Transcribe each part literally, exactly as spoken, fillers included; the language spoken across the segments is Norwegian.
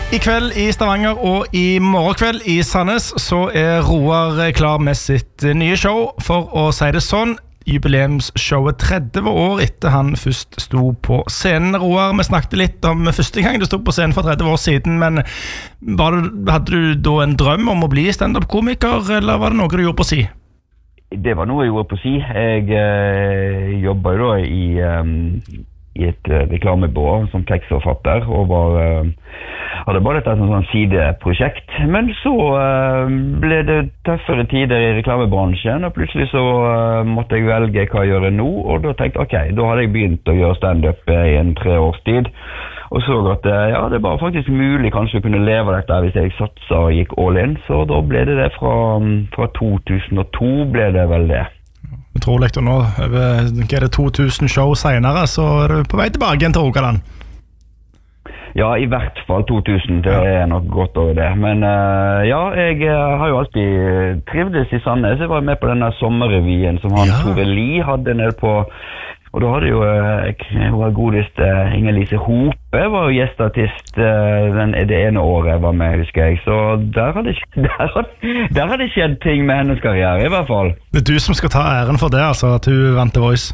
I kveld i Stavanger og i morgen kveld i Sandnes så er Roar klar med sitt nye show, for å si det sånn. Jubileumsshowet tretti år etter han først sto på scenen. Roar, vi snakket litt om første gang du stod på scenen for tretti år siden, men var det, hadde du da en drøm om å bli stand-up-komiker, eller var det noe du gjorde på si? Det var noe jeg gjorde på si. Jeg eh, jobbet jo da i, um, i et uh, reklamebyrå som tekstforfatter, og var... Uh, hadde bare dette som sånn sideprosjekt, men så uh, ble det tøffere tider i reklamebransjen, og plutselig så uh, måtte jeg velge hva jeg gjør nå, og da tenkte jeg, ok, da hadde jeg begynt å gjøre stand-up i en tre års tid, og så at uh, ja, det var faktisk mulig kanskje å kunne leve av dette hvis jeg satset og gikk all in, så da ble det det fra, fra to tusen og to ble det vel det. Utrolig, og nå er det to tusen show senere, så er du på vei tilbake igjen til Rogaland. Ja, i hvert fall to tusen, det er nok godt over det. Men uh, ja, jeg uh, har jo alltid trivdes i Sandnes. Jeg var med på denne sommerrevyen som han ja. Tore Li hadde nede på, og da hadde jo uh, hun godeste uh, Inger-Lise Hope var jo gjestartist uh, den, det ene året jeg var med, husker jeg. Så der hadde, der, hadde, der hadde skjedd ting med hennes karriere, i hvert fall. Det er du som skal ta æren for det, altså, at hun vant The Voice.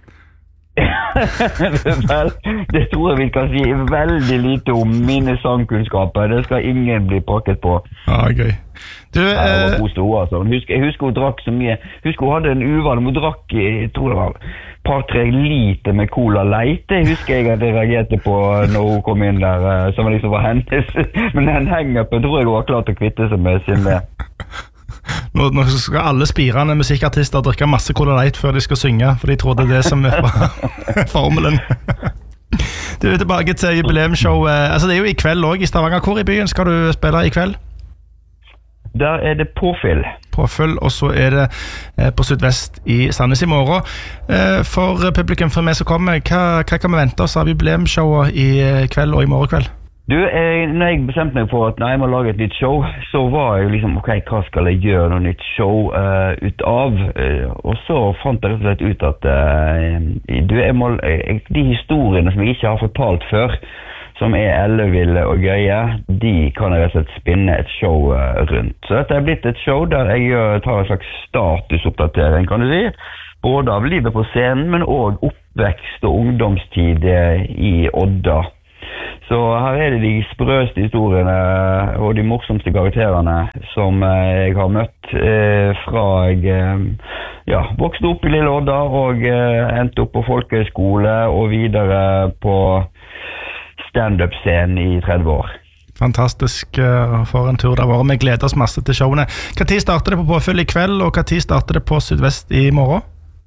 Vel, det tror jeg vi kan si veldig lite om mine sangkunnskaper. Det skal ingen bli pakket på. Ja, gøy. Du, ja, det var god stå, altså. Husker, jeg husker hun drakk så mye. Husker hun hadde en uvane. Hun drakk, jeg tror det var par-tre liter med cola light. Jeg husker jeg at jeg reagerte på når hun kom inn der, som liksom var hennes. Men den hang-upen tror jeg hun var klart å kvitte seg med sin med. Nå, nå skal alle spirende musikkartister drikke masse Cola Light før de skal synge, for de tror det er det som er formelen. Du er tilbake til jubileumsshowet. Altså, det er jo i kveld også i Stavanger. Hvor i byen skal du spille i kveld? Der er det Påfyll. Påfyll, og så er det eh, på Sydvest i Sandnes i morgen. Eh, for publikum, for meg som kommer, hva, hva kan vi vente oss av jubileumsshowet i kveld og i morgen kveld? Du, jeg, når jeg bestemte meg for at nei, jeg må lage et nytt show, så var jeg liksom, ok, hva skal jeg gjøre noe nytt show uh, ut av? Uh, og så fant jeg rett og slett ut at uh, du, jeg må, jeg, de historiene som jeg ikke har fortalt før, som er elleville og gøye, de kan jeg rett og slett spinne et show uh, rundt. Så dette er blitt et show der jeg uh, tar en slags statusoppdatering, kan du si, både av livet på scenen, men også oppvekst og ungdomstid uh, i Odda. Så her er det de sprøste historiene og de morsomste karakterene som jeg har møtt eh, fra jeg eh, ja, vokste opp i Lille Odda og eh, endte opp på folkehøyskole og videre på stand-up-scenen i tretti år. Fantastisk uh, for en tur det var. Vi gleder oss masse til showene. Hva tid starter det på Påfyll i kveld, og hva tid starter det på Sydvest i morgen?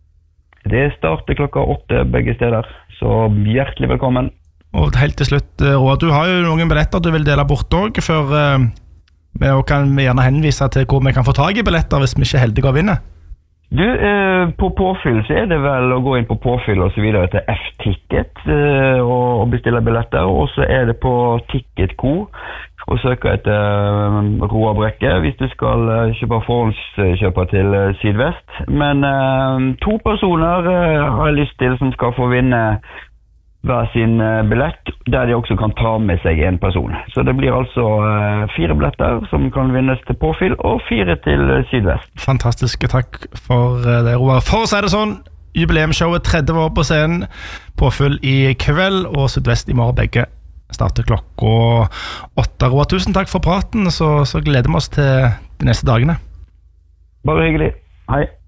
Det starter klokka åtte begge steder, så hjertelig velkommen. Og helt til slutt, Roar, du har jo noen billetter du vil dele bort også, for uh, vi kan gjerne henvise til hvor vi kan få tag i billetter hvis vi ikke er heldige å vinne. Du, uh, på Påfyll så er det vel å gå inn på Påfyll og så videre til F-Ticket uh, og bestille billetter, og så er det på Ticketco og søke etter uh, Roar Brekke hvis du skal uh, kjøpe forhåndskjøper til uh, Sydvest. Men uh, to personer uh, har jeg lyst til som skal få vinne hver sin billett, der de også kan ta med seg en person. Så det blir altså uh, fire billetter som kan vinnes til Påfyll, og fire til uh, Sydvest. Fantastisk, takk for uh, det, Roar. For å si det sånn, jubileumsshowet tretti år på scenen, Påfyll i kveld, og Sydvest i morgen begge starter klokka åtte. Roar, tusen takk for praten, så, så gleder vi oss til de neste dagene. Bare hyggelig. Hei.